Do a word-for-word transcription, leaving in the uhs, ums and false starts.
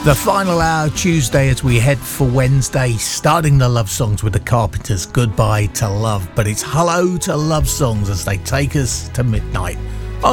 The final hour Tuesday as we head for Wednesday, starting the love songs with the Carpenters, Goodbye to Love, but it's hello to love songs as they take us to midnight